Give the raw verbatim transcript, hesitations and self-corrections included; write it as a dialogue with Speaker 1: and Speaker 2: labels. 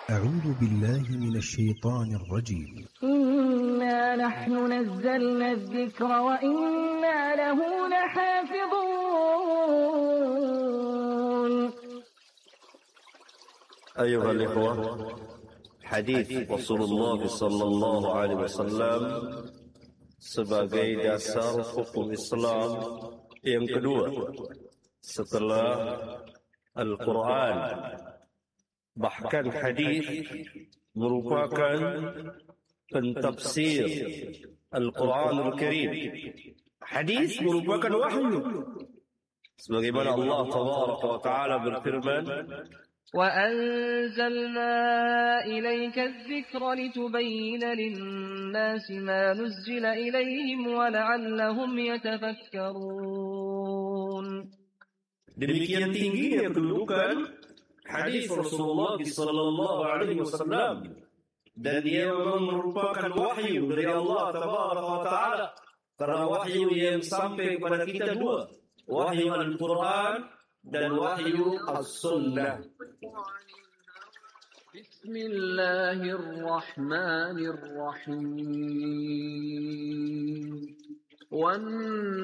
Speaker 1: أعوذ بالله من الشيطان الرجيم.
Speaker 2: إنا نحن نزلنا الذكر وإنا له لحافظون.
Speaker 3: أيها الإخوة، hadis Rasulullah sallallahu alaihi wasallam sebagai dasar hukum Islam yang kedua setelah Al-Quran. Bahkan hadis merupakan pentafsir Al-Quranul Karim. Hadis merupakan wahyu, sebagaimana Allah Tabaraka wa Ta'ala berfirman,
Speaker 2: وَأَنزَلْنَا إِلَيْكَ الذِّكْرَ لِتُبَيِّنَ لِلنَّاسِ مَا نُزِّلَ إِلَيْهِمْ وَلَعَلَّهُمْ يَتَفَكَّرُونَ.
Speaker 3: Demikian tingginya kedudukan hadis Rasulullah sallallahu alaihi wasallam, dan dia memang merupakan wahyu dari Allah Tabaraka wa Ta'ala. Karena wahyu yang sampai kepada kita dua, wahyu Al-Quran dan wahyu As-Sunnah.
Speaker 2: Bismillahirrahmanirrahim. Wan